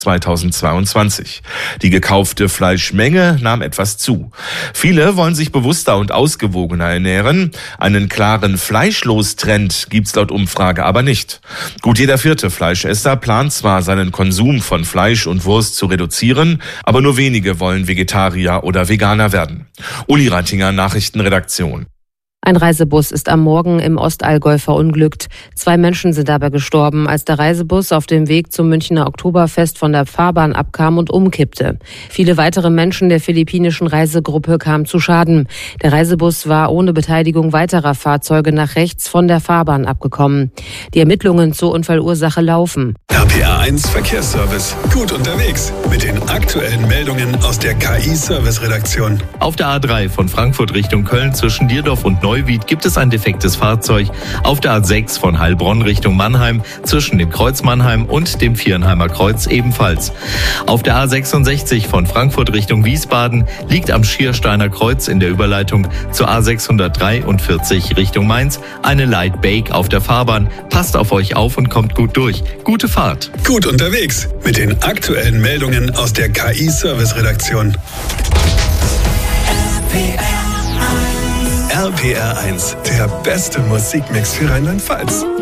2022. Die gekaufte Fleischmenge nahm etwas zu. Viele wollen sich bewusster und ausgewogener ernähren. Einen klaren Fleischlos-Trend gibt's laut Umfrage aber nicht. Gut jeder vierte Fleischesser plant zwar, seinen Konsum von Fleisch und Wurst zu reduzieren, aber nur wenige wollen Vegetarier oder Veganer werden. Uli Reitinger, Nachrichtenredaktion. Ein Reisebus ist am Morgen im Ostallgäu verunglückt. 2 Menschen sind dabei gestorben, als der Reisebus auf dem Weg zum Münchner Oktoberfest von der Fahrbahn abkam und umkippte. Viele weitere Menschen der philippinischen Reisegruppe kamen zu Schaden. Der Reisebus war ohne Beteiligung weiterer Fahrzeuge nach rechts von der Fahrbahn abgekommen. Die Ermittlungen zur Unfallursache laufen. RPR1 Verkehrsservice. Gut unterwegs mit den aktuellen Meldungen aus der KI-Service-Redaktion. Auf der A3 von Frankfurt Richtung Köln zwischen Dierdorf und Neuwied gibt es ein defektes Fahrzeug. Auf der A6 von Heilbronn Richtung Mannheim zwischen dem Kreuz Mannheim und dem Viernheimer Kreuz ebenfalls. Auf der A66 von Frankfurt Richtung Wiesbaden liegt am Schiersteiner Kreuz in der Überleitung zur A643 Richtung Mainz eine Light Bake auf der Fahrbahn. Passt auf euch auf und kommt gut durch. Gute Fahrt. Gut unterwegs mit den aktuellen Meldungen aus der KI-Service-Redaktion. RPR1, der beste Musikmix für Rheinland-Pfalz.